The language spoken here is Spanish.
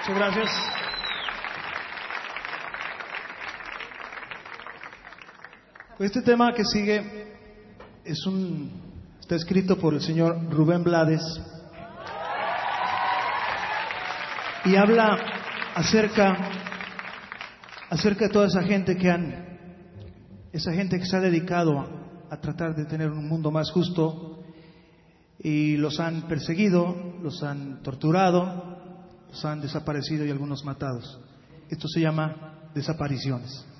Muchas gracias. Este tema que sigue está escrito por el señor Rubén Blades y habla acerca de toda esa gente que se ha dedicado a tratar de tener un mundo más justo y los han perseguido, los han torturado, los han desaparecido y algunos matados. Esto se llama desapariciones.